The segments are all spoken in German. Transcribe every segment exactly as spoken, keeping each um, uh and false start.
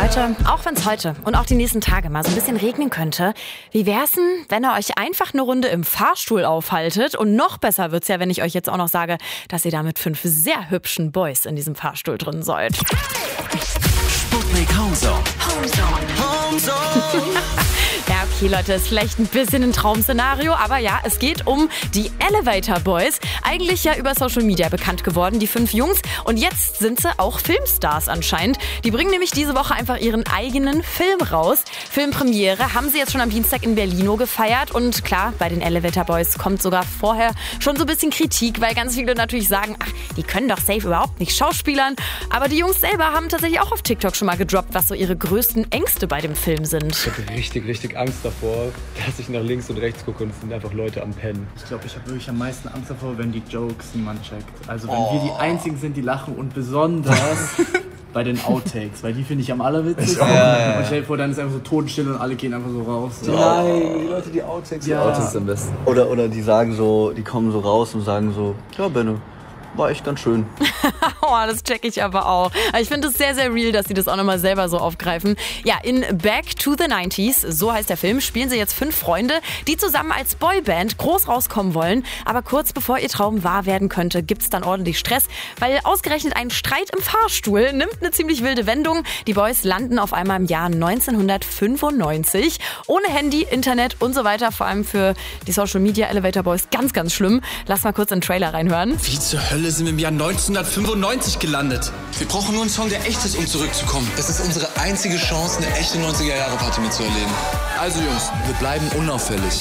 Leute, auch wenn es heute und auch die nächsten Tage mal so ein bisschen regnen könnte, wie wär's denn, wenn ihr euch einfach eine Runde im Fahrstuhl aufhaltet? Und noch besser wird's ja, wenn ich euch jetzt auch noch sage, dass ihr da mit fünf sehr hübschen Boys in diesem Fahrstuhl drin seid. Sputnik Homezone. Homezone. Homezone. Ja, okay, Leute, ist vielleicht ein bisschen ein Traum-Szenario, aber ja, es geht um die Elevator Boys. Eigentlich ja über Social Media bekannt geworden, die fünf Jungs. Und jetzt sind sie auch Filmstars anscheinend. Die bringen nämlich diese Woche einfach ihren eigenen Film raus. Filmpremiere haben sie jetzt schon am Dienstag in Berlino gefeiert. Und klar, bei den Elevator Boys kommt sogar vorher schon so ein bisschen Kritik, weil ganz viele natürlich sagen, ach, die können doch safe überhaupt nicht schauspielern. Aber die Jungs selber haben tatsächlich auch auf TikTok schon mal gedroppt, was so ihre größten Ängste bei dem Film sind. Ich hatte richtig, richtig Angst davor, dass ich nach links und rechts gucke und es sind einfach Leute am Pennen. Ich glaube, ich habe wirklich am meisten Angst davor, wenn die Jokes niemand checkt. Also wenn oh. wir die Einzigen sind, die lachen und besonders bei den Outtakes, weil die finde ich am allerwitzigsten. Ja, ja, ja. Und stell dir vor, dann ist einfach so Totenstille und alle gehen einfach so raus. So. Nein, die Leute, die Outtakes, ja. die Outtakes am besten. Oder, oder die sagen so, die kommen so raus und sagen so, ja Benno, war echt ganz schön. Oh, das check ich aber auch. Ich finde es sehr, sehr real, dass sie das auch nochmal selber so aufgreifen. Ja, in Back to the nineties, so heißt der Film, spielen sie jetzt fünf Freunde, die zusammen als Boyband groß rauskommen wollen. Aber kurz bevor ihr Traum wahr werden könnte, gibt es dann ordentlich Stress, weil ausgerechnet ein Streit im Fahrstuhl nimmt eine ziemlich wilde Wendung. Die Boys landen auf einmal im Jahr neunzehnhundertfünfundneunzig. Ohne Handy, Internet und so weiter. Vor allem für die Social Media Elevator Boys ganz, ganz schlimm. Lass mal kurz in den Trailer reinhören. Wie zur Hölle sind wir im Jahr neunzehnhundertfünfundneunzig gelandet? Wir brauchen nur einen Song, der echt ist, um zurückzukommen. Das ist unsere einzige Chance, eine echte neunziger-Jahre-Party mitzuerleben. Also Jungs, wir bleiben unauffällig.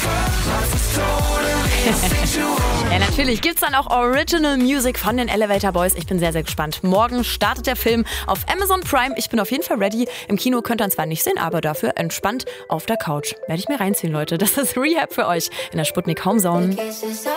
Ja, natürlich gibt's dann auch Original Music von den Elevator Boys. Ich bin sehr, sehr gespannt. Morgen startet der Film auf Amazon Prime. Ich bin auf jeden Fall ready. Im Kino könnt ihr ihn zwar nicht sehen, aber dafür entspannt auf der Couch. Werde ich mir reinziehen, Leute. Das ist Rehab für euch in der Sputnik Homezone.